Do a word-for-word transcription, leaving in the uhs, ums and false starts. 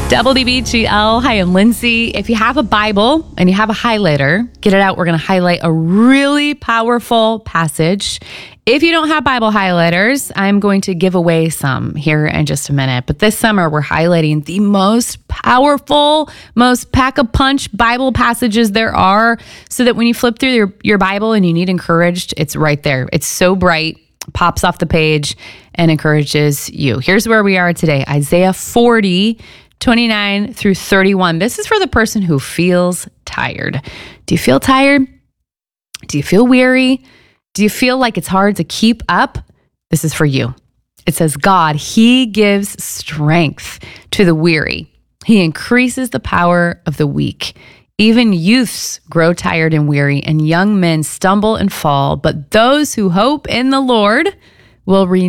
W D B G L. Hi, I'm Lindsay. If you have a Bible and you have a highlighter, get it out. We're going to highlight a really powerful passage. If you don't have Bible highlighters, I'm going to give away some here in just a minute. But this summer, we're highlighting the most powerful, most pack-a-punch Bible passages there are, so that when you flip through your, your Bible and you need encouraged, it's right there. It's so bright, pops off the page, and encourages you. Here's where we are today. Isaiah forty, twenty-nine through thirty-one. This is for the person who feels tired. Do you feel tired? Do you feel weary? Do you feel like it's hard to keep up? This is for you. It says, God, He gives strength to the weary. He increases the power of the weak. Even youths grow tired and weary, and young men stumble and fall. But those who hope in the Lord will renew